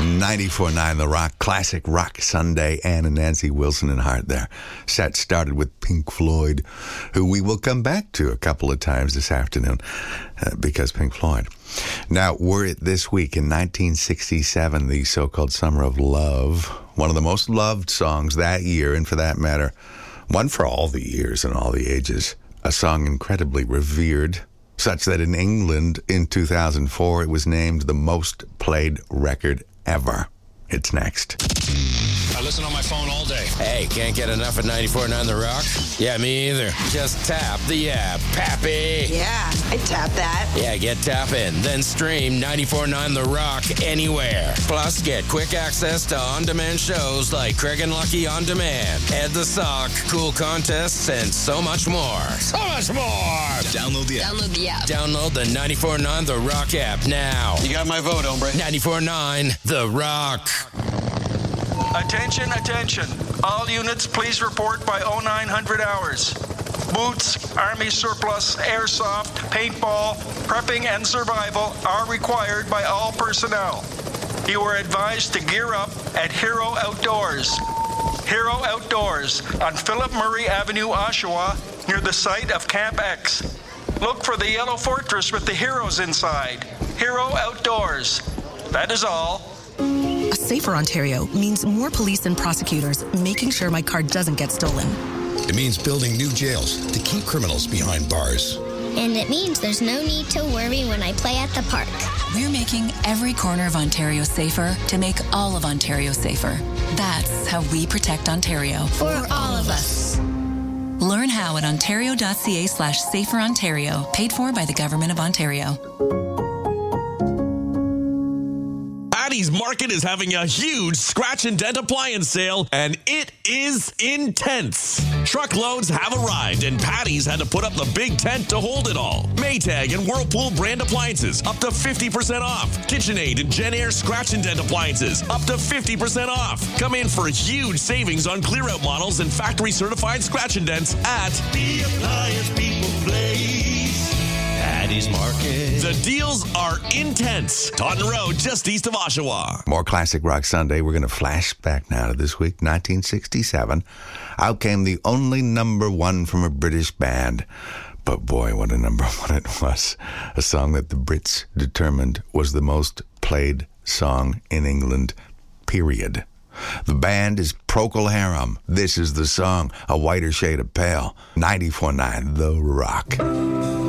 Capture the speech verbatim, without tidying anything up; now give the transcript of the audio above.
ninety-four point nine The Rock, classic rock Sunday. Ann and Nancy Wilson and Hart there. Set started with Pink Floyd, who we will come back to a couple of times this afternoon uh, because Pink Floyd. Now, were it this week in nineteen sixty-seven, the so-called Summer of Love, one of the most loved songs that year, and for that matter, one for all the years and all the ages, a song incredibly revered, such that in England in two thousand four, it was named the most played record ever. It's next. I listen on my phone all day. Hey, can't get enough of ninety-four point nine The Rock? Yeah, me either. Just tap the app, Pappy. Yeah, I tap that. Yeah, get tapping. Then stream ninety-four point nine The Rock anywhere. Plus, get quick access to on-demand shows like Craig and Lucky On Demand, Ed the Sock, cool contests, and so much more. So much more! Download the app. Download the app. Download the ninety-four point nine The Rock app now. You got my vote, hombre. ninety-four point nine The Rock. Attention, attention. All units, please report by oh nine hundred hours. Boots, Army surplus, airsoft, paintball, prepping, and survival are required by all personnel. You are advised to gear up at Hero Outdoors. Hero Outdoors on Philip Murray Avenue, Oshawa, near the site of Camp X. Look for the yellow fortress with the heroes inside. Hero Outdoors. That is all. A safer Ontario means more police and prosecutors making sure my car doesn't get stolen. It means building new jails to keep criminals behind bars. And it means there's no need to worry when I play at the park. We're making every corner of Ontario safer to make all of Ontario safer. That's how we protect Ontario. For all of us. Learn how at ontario.ca slash safer Ontario, paid for by the Government of Ontario. Patty's Market is having a huge scratch and dent appliance sale, and it is intense. Truckloads have arrived, and Patty's had to put up the big tent to hold it all. Maytag and Whirlpool brand appliances, up to fifty percent off. KitchenAid and JennAir scratch and dent appliances, up to fifty percent off. Come in for huge savings on clear-out models and factory-certified scratch and dents at The Appliance People Place. Patty's Market. The deals are intense. Taunton Road, just east of Oshawa. More classic rock Sunday. We're going to flash back now to this week, nineteen sixty-seven. Out came the only number one from a British band. But boy, what a number one it was. A song that the Brits determined was the most played song in England, period. The band is Procol Harum. This is the song, A Whiter Shade of Pale. ninety-four point nine The Rock.